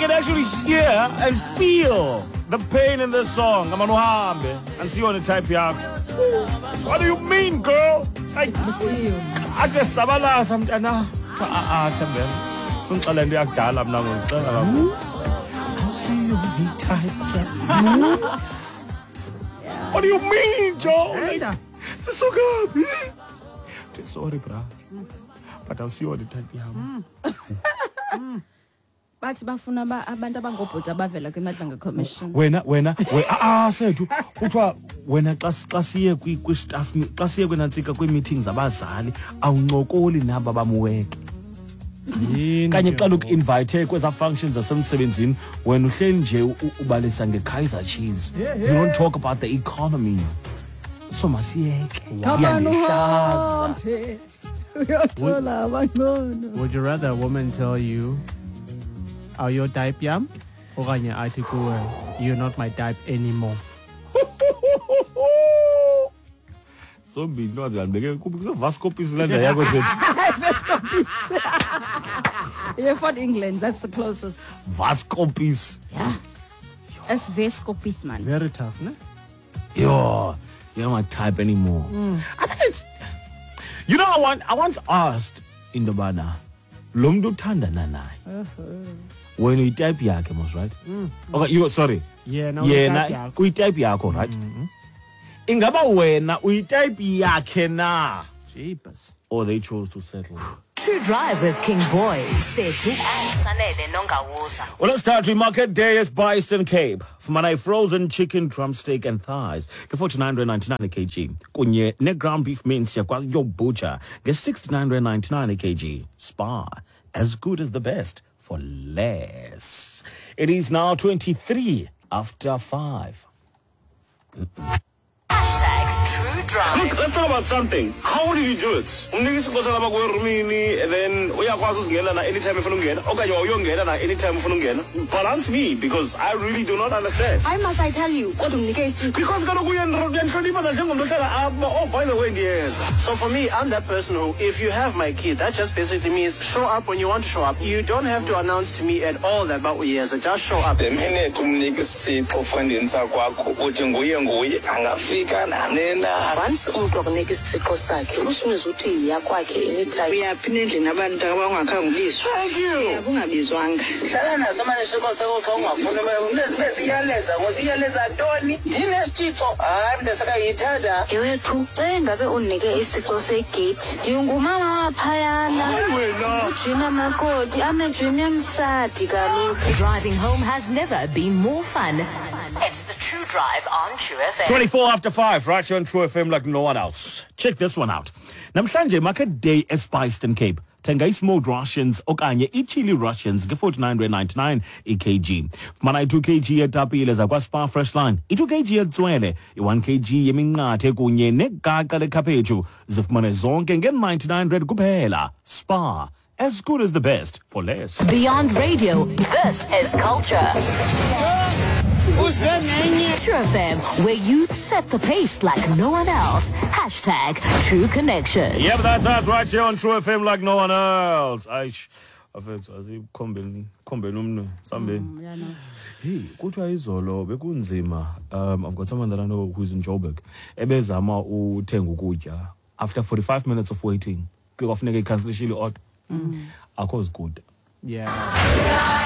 can actually hear and feel the pain in this song. I'm on uhambe and see you on the type yakho. What do you mean, girl? Like, I just sabala something. Chamber. Sungicela into yakudala mina ngicela kakhulu. I'll see you on the type yakho. What do you mean, Joe? Like, it's so good. Sorry, bro. But I'll see you on the type yakho. Bathi bafuna abantu abangobhuti abavela kwimadlanga commission. Wena sethu kuthiwa wena xa siye kwi-staff xa siye kwenantsika kwi-meetings abazali awuncokoli nabo bamuweke. Kanye xa loku-invite kweza functions zasemsebenzini wena uhleli nje ubalisa nge-Kaiser cheese. You don't talk about the economy. So masiyeke. Iyandihlaza. Would you rather a woman tell you, "Are you type yam?" Or "You're not my type anymore"? So be not that big. Vascopis land yakho sethu. You're from England, that's the closest. Vascopis. Yeah. It's Vescopis, man. Very tough, no? You're not my type anymore. I think it's, you know, I once asked Indobana, Lomdo Tanda Nanai. When you type yakhe, right? Okay, you sorry. Yeah, no. Yeah, we type yako, right? Ingaba wena we type yakhe na. Jeepers. Or they chose to settle. True Drive with King Boy, Setu and Sanele Nongawusa. Well, let's start with Market Day is Bison Cape. For my frozen chicken, drumstick and thighs. Get 49.99 a kg. Kunye ne ground beef mince ya kwa your butcher. Get 69.99 a kg. Spar, as good as the best for less. It is now 23 after 5. True Drive. Look, let's talk about something. How did you do it? And then anytime balance me, because I really do not understand. Why must I tell you? Because oh, by the way, yes. So for me, I'm that person who, if you have my kid, that just basically means show up when you want to show up. You don't have to announce to me at all that, but yes, just show up. The minute Once umuntu akunika isithixo sakhe usumiza uthi yakwakhe anytime uyaphi endlini abantu abangakangibizwa. Thank you. Ungabizwanga hlala naso manje siko sakho xa ungafuni unezibese siyaleza ngosiyaleza ntoni ndinesithixo hayi mntu sakayithanda yewethu xa ngabe unike isithixo segate ndingumama waphayana ujina makoti amejini emsadi kaloku. Driving home has never been more fun. It's the True Drive on True FM. 24 after 5, right here on True FM like no one else. Check this one out. Namhlanje Market Day is Bison Cape. Tenga smoked Russians okanye chili Russians ge 49.99 a kg. Mana 2 kg etapile zakwa Spar Fresh Line. 2 kg etswele, 1 kg yeminqathe kunye negaqa lekhaphetshu zifumane zonke nge 99 kuphela. Spar, as good as the best for less. Beyond radio, this is culture. True FM, where youth set the pace like no one else. Hashtag True Connection. Yep, that's us right here on True FM like no one else. Hey, kuthiwa izolo bekunzima. I've got someone that I know who's in Joburg. Ebezama uthenga ukutya. After 45 minutes of waiting, kwafuneka icancellation order. Akho good. Yeah.